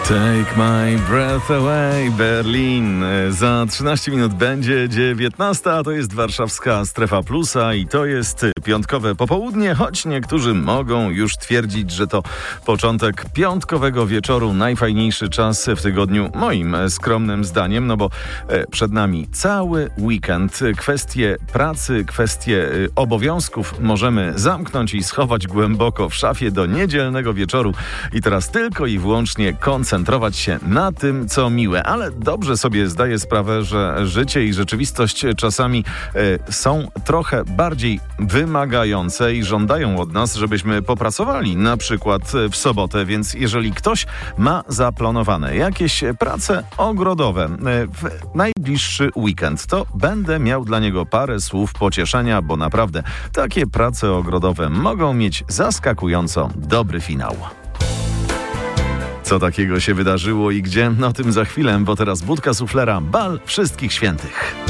Take my breath away, Berlin. Za 13 minut będzie 19, a to jest warszawska Strefa Plusa i to jest piątkowe popołudnie, choć niektórzy mogą już twierdzić, że to początek piątkowego wieczoru, najfajniejszy czas w tygodniu, moim skromnym zdaniem, no bo przed nami cały weekend. Kwestie pracy, kwestie obowiązków możemy zamknąć i schować głęboko w szafie do niedzielnego wieczoru i teraz tylko i wyłącznie koncentrować się na tym, co miłe. Ale dobrze sobie zdaję sprawę, że życie i rzeczywistość czasami są trochę bardziej wymagające i żądają od nas, żebyśmy popracowali na przykład w sobotę, więc jeżeli ktoś ma zaplanowane jakieś prace ogrodowe w najbliższy weekend, to będę miał dla niego parę słów pocieszenia, bo naprawdę takie prace ogrodowe mogą mieć zaskakująco dobry finał. Co takiego się wydarzyło i gdzie? O tym za chwilę, bo teraz Budka Suflera, bal wszystkich świętych.